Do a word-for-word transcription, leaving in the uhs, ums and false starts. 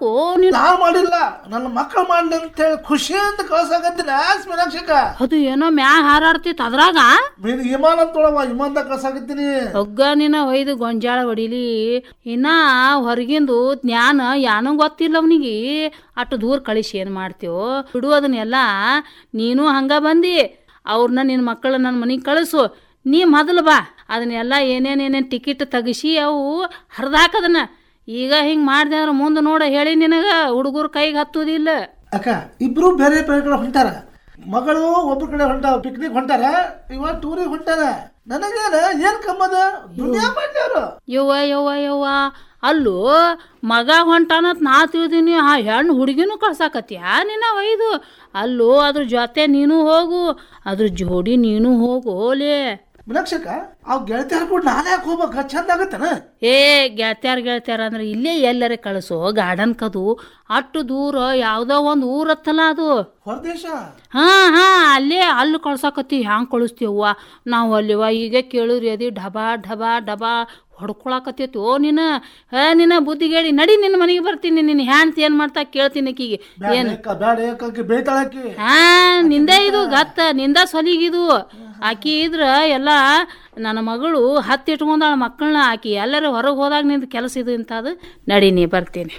ಯಾಕೋ ನೀನು? ನಾ ಮಾಡಿಲ್ಲ, ನನ್ನ ಮಕ್ಕಳು ಮಾಡ್ಲಿ ಅಂತ ಹೇಳಿ ಖುಷಿ ಅಂತ ಕಳ್ಸಾಕತ್ತೀನಿ ಮೀನಾಕ್ಷಿಕ. ಅದು ಏನೋ ಮ್ಯಾಗ ಹಾರಾಡ್ತಿತ್ತು ಅದ್ರಾಗ ವಿಮಾನ ಅಂತೊಳವ ವಿಮಾನದಾಗ ಕಳ್ಸಾಕತ್ತೀನಿ. ಒಗ್ಗ ನಿನ್ನ ಒಯ್ದು ಗೊಂಜಾಳ ಹೊಡಿಲಿ. ಇನ್ನ ಹೊರಗಿಂದು ಜ್ಞಾನ ಯಾನೂ ಗೊತ್ತಿಲ್ಲ ಅವನಿಗೆ. ಅಷ್ಟು ದೂರ ಕಳಿಸಿ ಏನು ಮಾಡ್ತೀವೋ ಬಿಡು ಅದನ್ನೆಲ್ಲ. ನೀನು ಹಂಗ ಬಂದಿ ಅವ್ರನ್ನ ನಿನ್ನ ಮಕ್ಕಳ ನನ್ನ ಮನೆಗೆ ಕಳಿಸು. ನೀ ಮೊದಲು ಬಾ, ಅದನ್ನೆಲ್ಲ ಏನೇನೇನೇನು ಟಿಕೆಟ್ ತೆಗಿಸಿ ಅವು ಹರಿದಾಕದನ್ನ. ಈಗ ಹಿಂಗೆ ಮಾಡಿದೆ ಅಂದ್ರೆ ಮುಂದೆ ನೋಡ ಹೇಳಿ ನಿನಗೆ ಹುಡುಗರು ಕೈಗೆ ಹತ್ತುದಿಲ್ಲ. ಅಕ್ಕ ಇಬ್ರು ಬೇರೆ ಬೇರೆ ಕಡೆ ಹೊಂಟಾರ. ಮಗಳು ಒಬ್ಬರ ಕಡೆ ಹೊಂಟಾವ ಪಿಕ್ನಿಕ್ ಹೊಂಟಾರ, ಇವ ಟೂರಿಗೆ ಹೊಂಟಾರ. ನನಗೇನ ಏನ್ ಕಮ್ಮದ ದುನಿಯಾ ಮಾಡ್ಯಾರು. ಯವ್ವ ಯವ್ವ ಯವ್ವ ಅಲ್ಲೂ ಮಗ ಹೊಂಟಾನತ್ ನಾ ತಿಳಿದೀನಿ. ಆ ಹೆಣ್ಣು ಹುಡುಗಿನೂ ಕಳ್ಸಾಕತ್ತೀಯ ನಿನ್ನ ಒಯ್ದು. ಅಲ್ಲೂ ಅದ್ರ ಜೊತೆ ನೀನು ಹೋಗು, ಅದ್ರ ಜೋಡಿ ನೀನು ಹೋಗು. ಓಲೇ ಮೀನಾಕ್ಷಕ ಅವ್ ಗೆಳತಿಯರ್ ಕೂಡ ನಾನೇ ಯಾಕೆ ಹೋಗ್ಬೇಕ? ಚಂದ ಆಗತ್ತನ? ಏ ಗೆಳತ್ಯಾರ ಗೆಳತ್ಯಾರ ಅಂದ್ರೆ ಇಲ್ಲೇ ಎಲ್ಲರೇ ಕಳಿಸು. ಗಾರ್ಡನ್ ಕದು ಅಷ್ಟು ದೂರ ಯಾವುದೋ ಒಂದು ಊರತ್ತಲ್ಲ ಅದು ಹೊರದೇಶ. ಹಾ ಹಾ ಅಲ್ಲೇ ಅಲ್ಲಿ ಕಳ್ಸಾಕತ್ತಿ. ಹ್ಯಾಂಗೆ ಕಳಿಸ್ತೀವ್ವ ನಾವು ಅಲ್ಲಿವ? ಈಗ ಕೇಳಿದ್ರಿ ಅದಿ ಢಬಾ ಢಬಾ ಡಬಾ ಹೊಡ್ಕೊಳಕತ್ತೈತಿ. ಓ ನೀನು ಹೇ ನಿನ್ನ ಬುದ್ಧಿಗೇಡಿ ನಡಿ, ನಿನ್ನ ಮನೆಗೆ ಬರ್ತೀನಿ. ನಿನ್ನ ಹ್ಯಾಂಡ್ತಿ ಏನು ಮಾಡ್ತಾ ಕೇಳ್ತೀನಿ ಆಕಿಗೆ. ಏನು ಬೇತಾಳಕಿ? ಹಾ ನಿಂದ ಇದು ಗತ್ತ, ನಿಂದ ಸೊಲಿಗಿದು. ಆಕಿ ಇದ್ರ ಎಲ್ಲ ನನ್ನ ಮಗಳು ಹತ್ತಿಟ್ಕೊಂಡಾಳ ಮಕ್ಕಳನ್ನ. ಆಕಿ ಎಲ್ಲರೂ ಹೊರಗೆ ಹೋದಾಗ ನಿಂದು ಕೆಲಸ ಇದು ಇಂಥದ್ದು. ನಡಿ ನೀ ಬರ್ತೀನಿ.